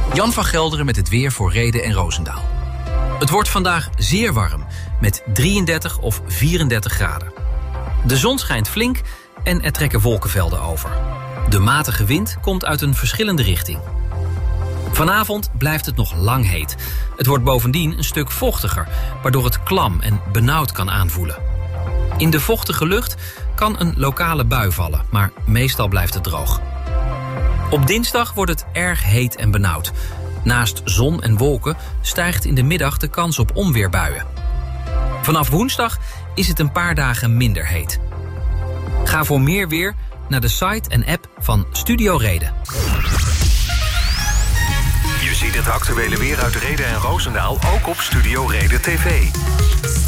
Jan van Gelderen met het weer voor Rheden en Roosendaal. Het wordt vandaag zeer warm, met 33 of 34 graden. De zon schijnt flink en er trekken wolkenvelden over. De matige wind komt uit een verschillende richting. Vanavond blijft het nog lang heet. Het wordt bovendien een stuk vochtiger, waardoor het klam en benauwd kan aanvoelen. In de vochtige lucht kan een lokale bui vallen, maar meestal blijft het droog. Op dinsdag wordt het erg heet en benauwd. Naast zon en wolken stijgt in de middag de kans op onweerbuien. Vanaf woensdag is het een paar dagen minder heet. Ga voor meer weer naar de site en app van Studio Reden. Je ziet het actuele weer uit Rheden en Roosendaal ook op Studio Reden TV.